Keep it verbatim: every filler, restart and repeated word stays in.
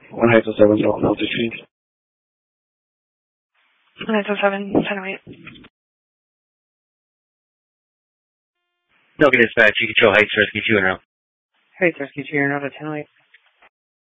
one eight seven, zero, altitude. one eight seven, ten oh eight. Milken Dispatch, you control heights, rescue two and route. Heights, rescue two and route at ten oh eight.